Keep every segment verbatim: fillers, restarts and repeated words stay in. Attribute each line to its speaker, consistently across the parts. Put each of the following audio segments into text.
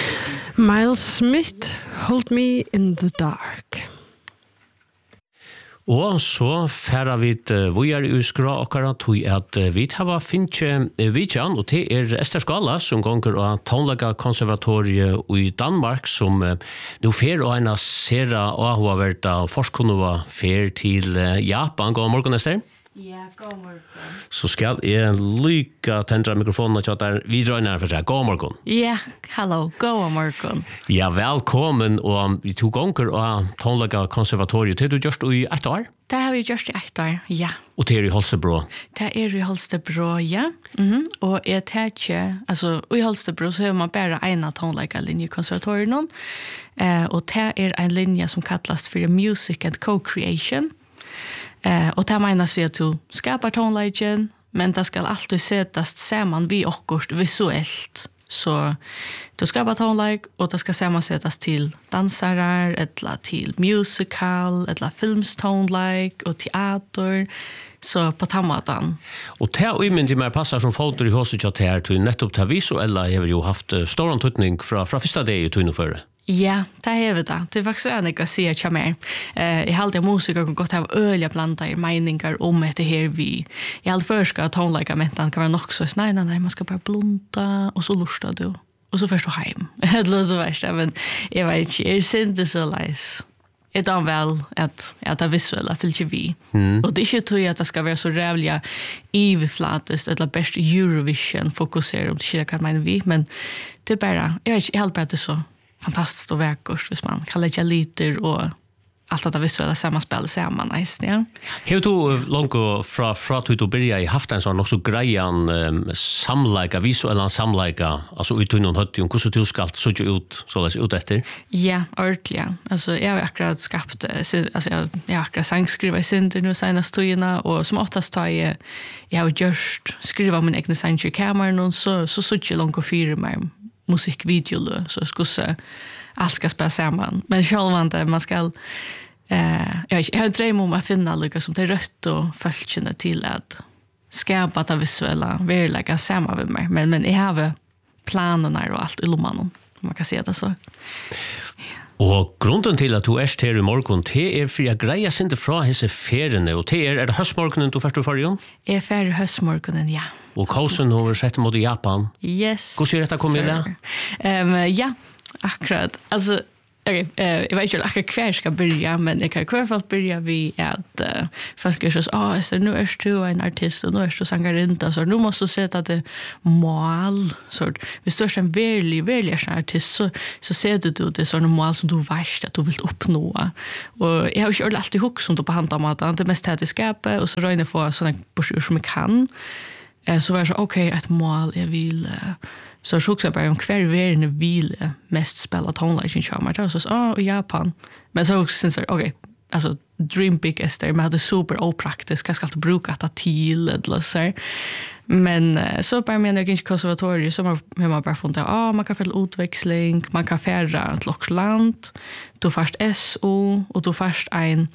Speaker 1: Miles Smith, Hold Me in the Dark.
Speaker 2: Og så færa vi vujar i uskra okkara tog at vi hava finnje vidjan, og det er Ester Skala som gonger av Tonlaga konservatoriet i Danmark, som nu fer og ena sera og har vært av forskunnova fer til Japan. God morgen, Ester.
Speaker 3: Ja, god morgen.
Speaker 2: Så skal jeg lykke tendra mikrofonen og tjater videre inn her for seg. God morgen.
Speaker 3: Ja, hallo, god morgen.
Speaker 2: Ja, velkommen, og vi tog gonger av Tonlaga konservatoriet. Det har du gjort i ett år?
Speaker 3: Det har vi gjort i ett år, ja.
Speaker 2: Og det er i Holstebro?
Speaker 3: Det er i Holstebro, ja. Mm-hmm. Og jeg tar ikke, altså i Holstebro så har man bare en av Tonlaga linje i konservatoriet nå. Eh, og det er en linje som kallas for Music and Co-Creation. Eh, og det menas vi at du skapar tonleiken, men det skal alltid setast saman vi okkurst visuellt. Så du skapar tonleik, og det skal samansetast til dansarar, eller til musical, eller filmstonleik, og teater, så på tammatan.
Speaker 2: Og det er umyndig mer passar som fotor i hoset kjatt her, til nettopp til visuella har jo haft stor antutning fra, fra første dag i tunneføre.
Speaker 3: Ja, det har vi det. Det er faktisk en ikke å si at jeg mer. Eh, jeg har alltid musiker kan godt ha ølige blanda i meninger om etter her vi. Jeg har alltid først at tonleikamentene kan være nok så nei, nei, nei, man skal bare blunda, og så lusta du, og så først du heim. Det låter det verste, men jeg vet ikke, jeg synes det så leis. Jeg tar vel at, at det visuelle fyller ikke vi. Mm. Og det er ikke tog at det skal være så rævlig iveflatest, eller best Eurovision fokuserer om det ikke er hva mener vi, men det er bare, jeg vet ikke, jeg har bare det så fantastiskt och verkligt hvis man kan lägga lite och allt det visuella sammanspel samman nice, ja.
Speaker 2: Hur du långt fra fra du då börja i haft en sån också grejan um, samlaika visuella samlaika alltså ut någon hött ju hur du ska så ut så läs ut efter.
Speaker 3: Ja, ordentligt. Alltså jag har akkurat skapat alltså jag jag har akkurat sångskriva i synder nu senast tojna och som oftast tar jag jag har just skriva min egen sång i kameran och så så så jag långt och fyra mig musikvideo så ska se allt ska spela samman. Men självande man ska eh jag jag har en dröm om att finna lika som det rött och fölkene till att skapa det visuella verkligen samma med mig. Men men jag har planerna och allt i lomman om man kan säga det så.
Speaker 2: Og grunden til at du er her i morgen, det er for jeg greier sin til fra hese feriene, og det er, er det høstmorgenen du først og fargen?
Speaker 3: Jeg er ferdig høstmorgenen, ja.
Speaker 2: Og kausen har sett mot Japan.
Speaker 3: Yes.
Speaker 2: Hvordan ser dette komme i det?
Speaker 3: Um, ja, akkurat. Altså, okay, uh, jeg vet ikke akkurat hver skal börja, men jeg kan i hvert fall börja vid at uh, folk er sånn, åh, så nu er du en artist, og nu er du sangarinta, så nu måste du sette det mål. Så hvis du er en veldig, veldig artist, så, så setter du det sånne mål som du vet at du vil oppnå. Og jeg har ikke alltid hukk som du på handamaten, det mest til skapet, og så røyner jeg få sånne bursjur som jeg kan. Uh, så var jeg så, ok, et mål jeg vil... Uh, Så så också bara om kvar verden vill mest spela tonleik i charmer så så oh, i Japan. Men så också syns jag okej, alltså dream big is there med det super opraktiskt ska ska bruka att till eller så. Men så bara menar jag inte konservatoriet så man man bara funderar ah man kan få utväxling, man kan färra till Loxland, då först S O och då först en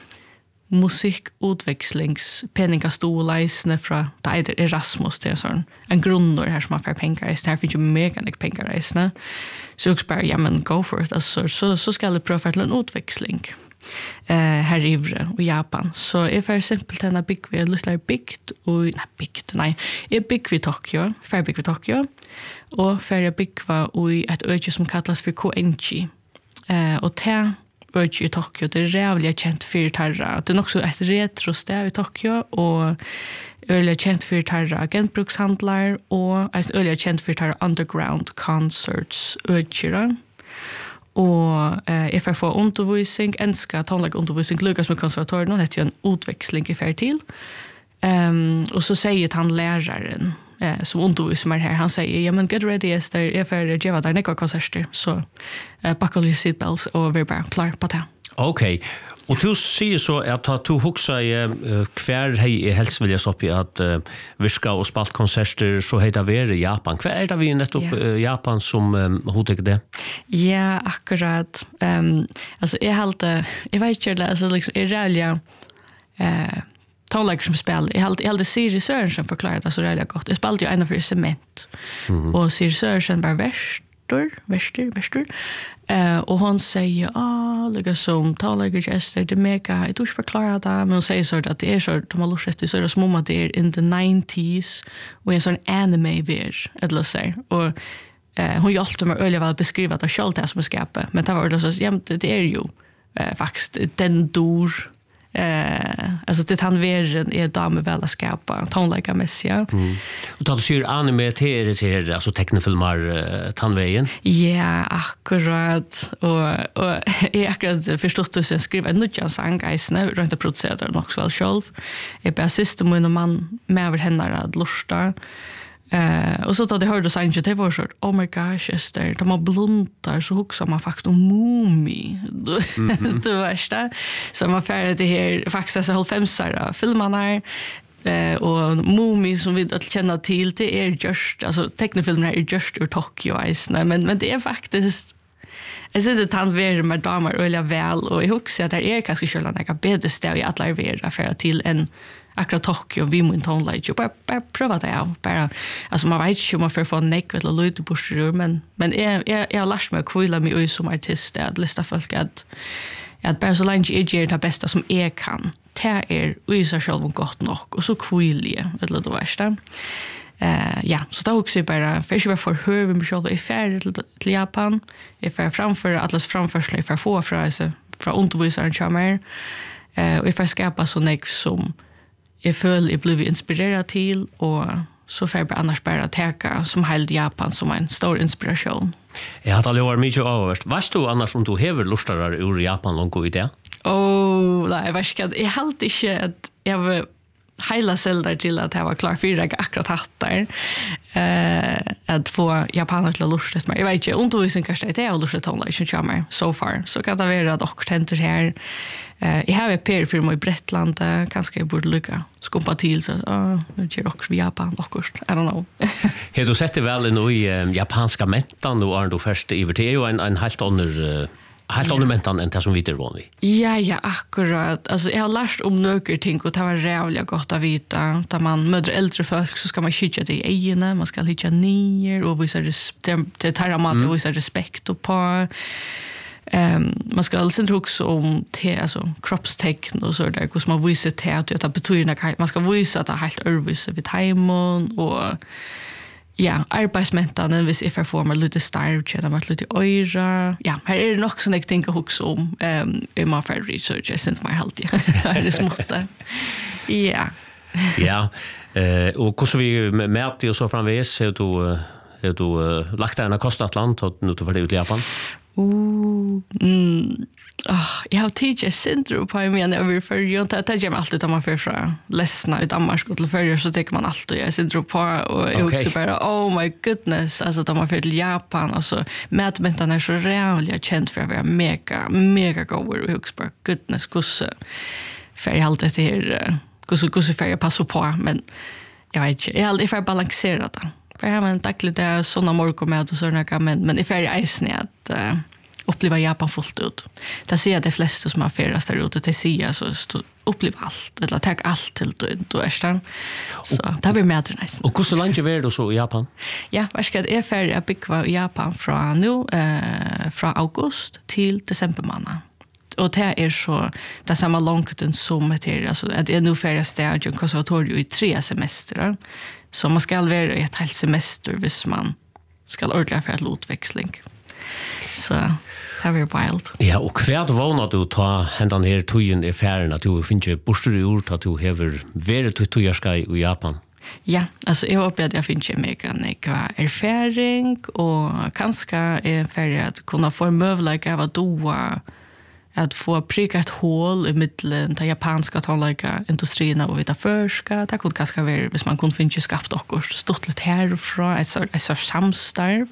Speaker 3: musikutväxlings penningastoleisne fra det Erasmus til sånn en grunnår her som har fær pengar i her finnes jo mekanik pengar reisne så jeg bare, ja men go for it altså, så, så skal jeg prøve til en utveksling eh, her i Ivre og Japan så jeg fer simpelt henne bygg vi litt der bygd og, nei bygd, nei jeg bygg vi Tokyo, fer bygg vi Tokyo og fer jeg bygg vi et øyne som kallas for Koenchi eh, og til i Tokyo, det er rævlig kjent for tarra. Det er nok så et retro sted i Tokyo, og øyelig kjent for tarra agentbrukshandlar, og øyelig kjent for tarra underground concerts øyelig. Og eh, jeg får få undervisning, enska tonlag undervisning, lukas med konservatorien, det er jo en utveksling i ferd til. Um, og så sier han læreren, eh, som underviser meg her, han sier, ja, men get ready, Esther, jeg får gjøre deg nekva konserter, så eh, bakkal i seatbelts, og vi er bare klar på det.
Speaker 2: Ok, og du sier så at du huksa i uh, hver hei i helst vilja stopp i at uh, virka og spalt konserter, så hei det være i Japan. Hva er det vi nettopp yeah. uh, Japan som um, hodet det?
Speaker 3: Ja, akkurat. Um, altså, jeg halte, jeg vet ikke, altså, liksom, jeg rælja, eh, tonlager som spel. Jeg hade, jeg hade Siri Sørensen forklaret det så rätt gott. Jag spelade ju en av för cement. Mm-hmm. Och Siri Sørensen var värst Vestor, Vestor, Vestor. Uh, och hon säger, ah, liksom som talar gester, det är mega, jag tror inte förklara det, men hon säger så att det är så, de har lust efter så är det som om att det är in the nineties och en sån anime-ver, eller så. Och uh, hon hjälpte mig öliga väl att beskriva det själv det som är skapet, men det var det så, ja, det är ju uh, faktiskt den dor. Eh alltså det han värren är dame väl att skapa tonlika mässiga.
Speaker 2: Mm. Och då ser anime till det alltså tecknefilmer uh, tandvägen.
Speaker 3: Ja, akkurat och och jag akkurat förstått att skriva en ny sång guys nu runt att producera det också väl själv. Jag bara sist med en man med över henne att lusta. Eh och så då det hörde så inte det var så oh my gosh just där de har blundar så huxar man faktiskt om mumi det värsta så man färdigt det här faktiskt så halvfemsar filmarna eh och mumi som vi att känna till det är just alltså tecknefilmerna är just ur Tokyo ice men men det är faktiskt jag ser det han ver med damer öliga väl och jag huxar att det är kanske själva några bättre ställ i alla vera för till en akkurat Tokyo, vi må inte hålla lite. Bara, bara pröva det av. Bara, alltså man vet inte om man får få en neck eller lite bostador, men, men jag, jag, jag har lärt mig att kvilla mig ut som artist, att lista folk att, att bara så länge jag gör det bästa som jag kan, det är ut sig själv gott nog, och så kvilla jag, eller det värsta. Uh, ja, så då också bara, först jag får höra mig själv i färd till, till Japan, jag får framför, allas framförslar, jag får få från, från undervisaren kommer, uh, och jag får skapa så neck som jag føler jeg blev inspirerad till och så får jag annars bara täcka som helt Japan som en stor inspiration.
Speaker 2: Jag har aldrig varit mycket överst. Varst du annars om du hever lustar ur Japan långt i det?
Speaker 3: Åh, oh, nej, jag vet inte. Jag hade inte att jag var hela säldar till att jag var klar för att jag akkurat hattar eh, att få japaner till att lusta mig. Jag vet inte, undervisning kanske det är att lusta tonlag som kommer so far. Så kan det vara att också händer här. Uh, jag har ett per-firma i Bretland, uh, kanske jag borde lycka skumpa till så uh, nu ger också Japan också, I don't know.
Speaker 2: Har du sett det väl in i uh, japanska mentan då är du först i det ju en en helt annan uh, helt annan mentan än det som vi är van vid.
Speaker 3: Ja, ja, akkurat. Alltså jag har lärt om några ting och det var rävligt gott att veta. När man möter äldre folk så ska man skicka det i egna, man ska hitta ner och visa respekt, det tar mat och visa respekt och på. Um, man ska alltså inte också om te, alltså, kroppstecken och så där, hur man visar te att det betyder man ska visa att det är helt örvis vid timon och ja, arbetsmäntanden hvis jag får mig lite starv, känner mig lite öra. Ja, här är det nog som jag tänker också om um, i man får research, jag syns mig helt här är det smått. Ja.
Speaker 2: Ja, uh, och hur så vi mäter och så framvis, har du, uh, har du uh, lagt dig en kostnadsland och nu till för det ut i Japan?
Speaker 3: Uh, mm. Oh, jag har tidigare syndrom på mig när vi förr. Det tar jag alltid om man för från ledsna i Danmark och till förr så tycker man alltid jag syndrom på och jag också bara oh my goodness alltså då man för till Japan alltså mätmentan är så rävligt känt för att vara mega mega goer och också bara goodness kus för jag alltid det här kus kus för jag passar på men jag vet inte jag alltid för balansera det. För jag har en daglig där såna morgon med och såna men men i färg isen att uh, uppleva Japan fullt ut. Det ser jag de flesta som har färdats där ute det ser så stå uppleva allt eller ta allt till då är det så det blir mer nästan.
Speaker 2: Och hur så länge var du så i Japan?
Speaker 3: Ja, vad ska det är färdig att bygga i Japan från nu eh från august till december månad. Och det är så det samma långt som det alltså det är nu färdig stage och konservatorium i tre semestrar. Så man ska vara i ett helt semester hvis man ska ordla för ett lotväxling. Så det är wild.
Speaker 2: Ja, och kvärt vana du ta händan här tojen i färden att du finner bostor i ord att du hever varit till tojarska i Japan.
Speaker 3: Ja, alltså jag hoppas att jag finner mega erfaring och kanske är färdig att kunna få en möjlighet av att doa att få pricka ett hål i mitten den japanska tonlika industrin och vita förska. Det kunde kanske vara hvis man kunde finna skapt och stått lite härifrån ett sort ett sort samstarv.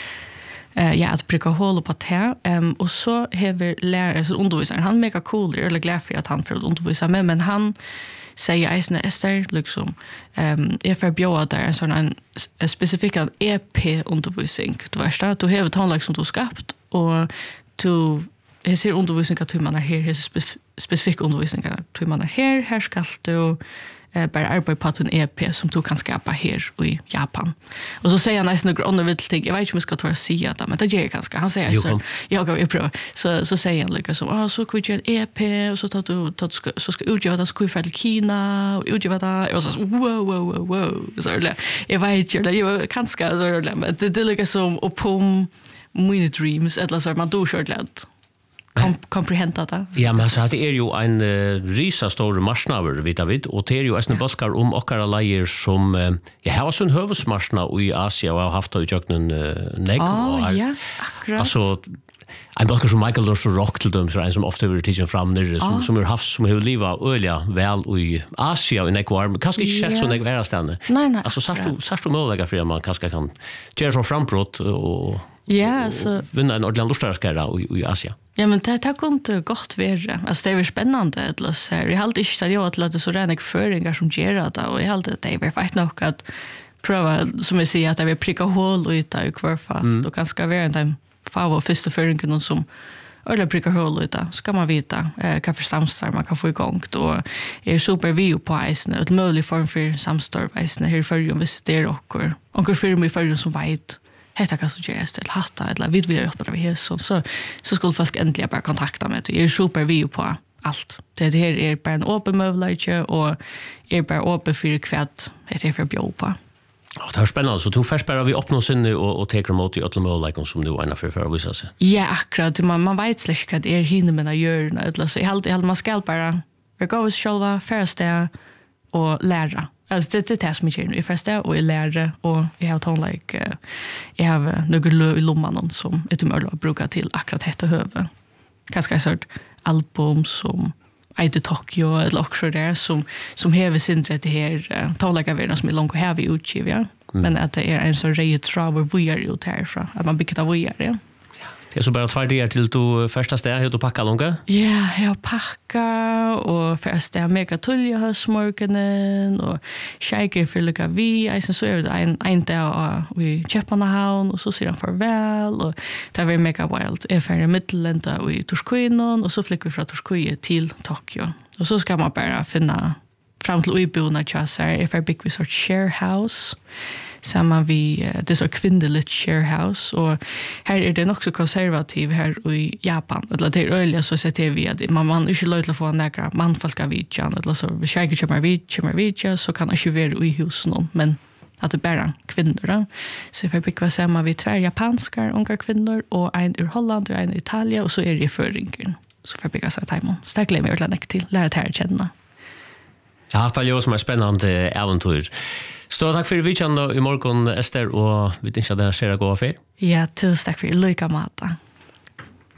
Speaker 3: Uh, ja, att pricka hål på det. Um, och så har lärare så undervisaren han är mega cool eller glad för att han får undervisa med men han säger Eisner Ester liksom ehm är för bjöa där en sån en, en specifik E P-undervisning. Du vet att du har tonlika som du skapt och du jag ser undervisning att man är här, här spef- specifik undervisning att man är här, här ska du eh, bara arbeta på en E P som du kan skapa här i Japan. Och så säger han nästan några andra vill ting. Jag vet inte om jag ska ta och säga det, men det ger jag ganska. Han säger så, jag går och prövar. Så, så säger han liksom, ah, så kan vi göra en E P och så, tar du, tar, ska, så ska utgöra det, så kan vi färd till Kina och utgöra det. Och så, wow, wow, wow, wow. Så är det, jag vet inte, jag kanske, så är det, men det, det är liksom, och på mina dreams, eller så är man då kört lätt. Kom, komprehenda det.
Speaker 2: Ja, men så det är ju en uh, risa stor marsnaver, vet David, och det är ju en bolkar om okkara leier som uh, jag har sån huvudmarsna i Asia och har haft det i jöknen uh, nek.
Speaker 3: Ja, ja, akkurat.
Speaker 2: Alltså en bolkar som Michael Lors Rock till dem, så en som ofta vill titta fram ner som som har haft som har livat öliga väl i Asia och nek var, men kanske inte helt så nek vara stänne.
Speaker 3: Nej, nej.
Speaker 2: Alltså så du så du möjliga för man kanske kan göra så frambrott och
Speaker 3: ja, så
Speaker 2: vinna en ordentlig lustarskara i, i Asia.
Speaker 3: Ja, men det här kunde gott vara. Alltså det är spännande att så här. Jag har alltid inte att jag att det så rena föringar som gör det och jag har alltid att det är faktiskt nog att pröva som jag säger att jag vill pricka hål ut i kvarfa. Mm. Då kan ska vara en favo första föringen som eller pricka hål ut så kan man veta eh vad för samstar man kan få igång då är super view på isen ett möjlig form för samstar isen här för ju visitera och och för mig för som vet hetta kan så göras till hatta eller vid vi hjälper vi här så så så skulle folk äntligen bara kontakta mig. Det är super view på allt. Det här är bara en öppen möjlighet och är bara öppen för kvätt. Det är för bjå på.
Speaker 2: Ja, det är spännande. Så du först bara vi öppnar sinne och, och teker emot i ötla möjligheten som du är för för att visa sig.
Speaker 3: Ja, akkurat. Man, man vet släck vad det är hinner med att göra. Eller så jag hade man ska bara gå och själva första och lära. Alltså det det är som jag i första och jag lärde och jag har tagit like jag har några lö i lomman som ett möjligt att bruka till akkurat detta huvud. Kanske jag sort album som I the Tokyo eller också där som som häver sin rätt det här talar vi som är långt och heavy utgiv ja. Men att det är en så rejält travel vi är ut härifrån att man bygger av vi är ja.
Speaker 2: Det är så bara två dagar till du första steg hur du packar långa?
Speaker 3: Ja, jag packar och första är mega tulja höstmorgonen och shaker för lika vi jag så är det en en dag vi Köpenhamn och så ser han farväl och det var mega wild. Är för i Midlanda och i Torskøyen och så flyger vi från Torskøyen till Tokyo. Och så ska man bara finna fram till Uibona chassar if I big resort share house. Samma vi det är så kvinnligt share house och här är det också konservativ här i Japan eller det är öliga så sätter vi att man man inte låter få några manfolk av vidjan eller så vi käkar kommer vid kommer vidja så kan det ju vara i husen men att det bara kvinnor då. Så för vilka samma vi två japanska unga kvinnor och en ur Holland och en i Italien och så är det föringen. Så för vilka så tajmon. Stäckle mig ordentligt till lära det här känna.
Speaker 2: Jag har haft det som är spännande äventyr. Stort tack för vidjan i morgon, Ester, och vi tänker att det här ser att gå av er.
Speaker 3: Ja, tusen tack för lika mata.